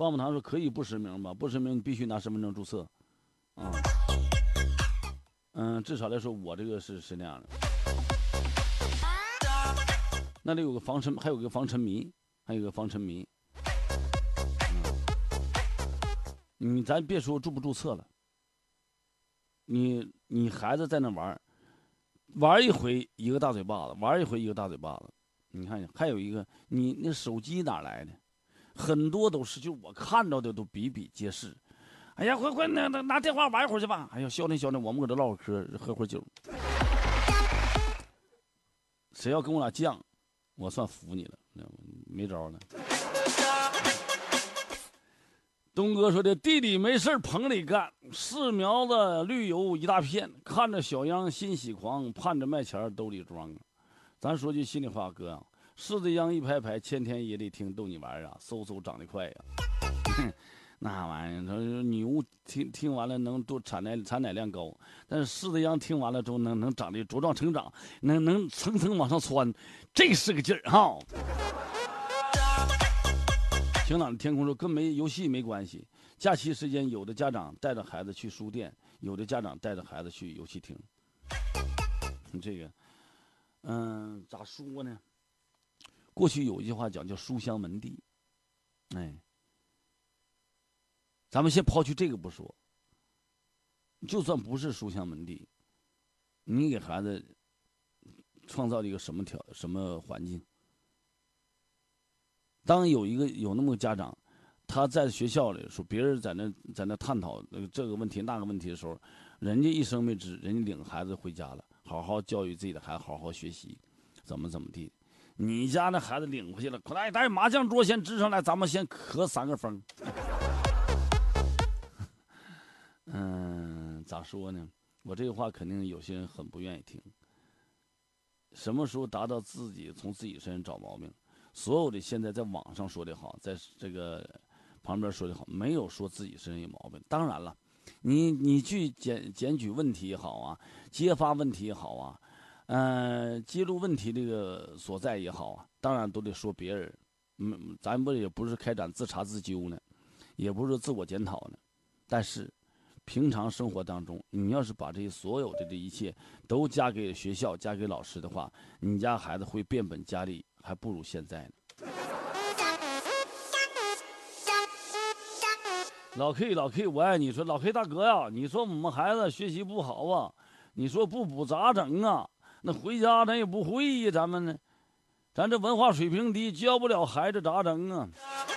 棒棒糖说可以不实名吧，不实名你必须拿身份证注册。至少来说我这个是那样的。那里有个防尘，还有个防尘迷，咱别说注不注册了，你孩子在那玩一回一个大嘴巴子，玩一回一个大嘴巴子。你看，还有一个，你那手机哪来的？很多都是，就我看到的都比比皆是。哎呀，快拿电话玩一会儿去吧！哎呀，消停，我们搁这唠会嗑，喝会酒。谁要跟我俩犟，我算服你了，没招了。东哥说的，地里没事棚里干，柿苗子绿油一大片，看着小秧心喜狂，盼着卖钱兜里装。咱说句心里话，哥啊，柿子秧一排排，千天也得听逗你玩啊，嗖长得快呀。那玩意儿，他说牛听完了能多产奶量高，但是柿子秧听完了之后能长得茁壮成长，能层层往上窜，这是个劲儿哈。晴朗的天空说跟游戏没关系，假期时间有的家长带着孩子去书店，有的家长带着孩子去游戏厅。这个，咋说呢？过去有一句话讲叫书香门第，咱们先抛去这个不说，就算不是书香门第，你给孩子创造了一个什么环境？当有那么个家长，他在学校里说别人在那探讨这个问题那个问题的时候，人家一声没吱，人家领孩子回家了，好好教育自己的孩子，好好学习，怎么地。你家那孩子领回去了，快带麻将桌先支上来，咱们先磕3个风。咋说呢？我这个话肯定有些人很不愿意听。什么时候达到从自己身上找毛病？所有的现在在网上说的好，在这个旁边说的好，没有说自己身上有毛病。当然了，你去检举问题也好啊，揭发问题也好啊，揭露问题这个所在也好啊，当然都得说别人。咱也不是开展自查自纠呢，也不是自我检讨呢，但是平常生活当中，你要是把这些所有的这一切都加给学校、加给老师的话，你家孩子会变本加厉，还不如现在呢。老 K， 我爱你。说老 K 大哥呀，你说我们孩子学习不好啊，你说不补咋整啊？那回家咱也不会呀，咱这文化水平低，教不了孩子咋整啊？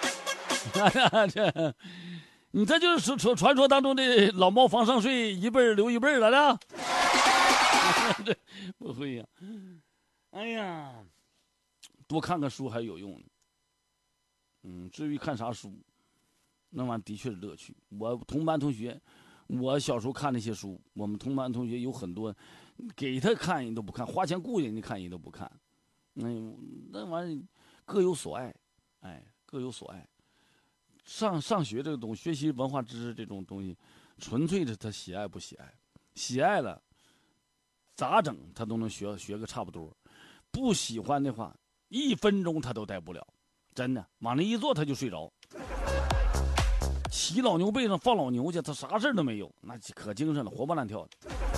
你这就是传说当中的老猫防上睡，一辈儿留一辈儿了的。这不会呀。哎呀，多看看书还有用呢。至于看啥书，那玩意的确是乐趣。我同班同学，我小时候看那些书，我们同班同学有很多，给他看人都不看，花钱雇人家看人都不看。那玩意各有所爱，各有所爱。上学这个东西，学习文化知识这种东西，纯粹的他喜爱不喜爱，喜爱了，咋整他都能学个差不多。不喜欢的话，1分钟他都待不了，真的往那一坐他就睡着。骑老牛背上放老牛去，他啥事都没有，那可精神了，活蹦乱跳的。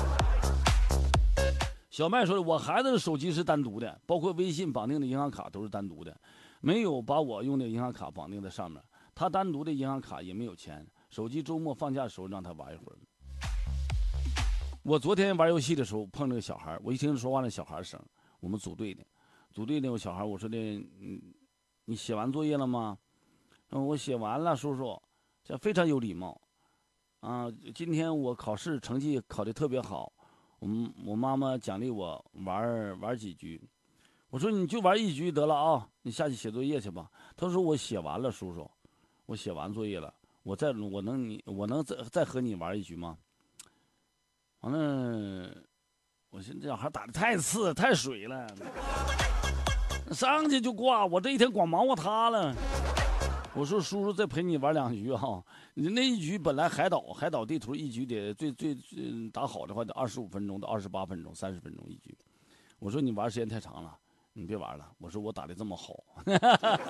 小麦说的，我孩子的手机是单独的，包括微信绑定的银行卡都是单独的，没有把我用的银行卡绑定在上面。他单独的银行卡也没有钱，手机周末放假的时候让他玩一会儿。我昨天玩游戏的时候碰着个小孩，我一听说话那小孩声，我们组队的有小孩，我说的，你写完作业了吗？我写完了，叔叔，这非常有礼貌啊。今天我考试成绩考得特别好，我妈妈奖励我玩几局。我说你就玩1局得了啊，你下去写作业去吧。他说我写完了，叔叔。我写完作业了，我能再和你玩1局吗？完了，我寻思这小孩打的太次太水了，上去就挂，我这一天光忙活他了。我说叔叔再陪你玩2局哈，你那1局本来海岛地图1局得最打好的话得25分钟到28分钟30分钟1局。我说你玩时间太长了，你别玩了。我说我打的这么好。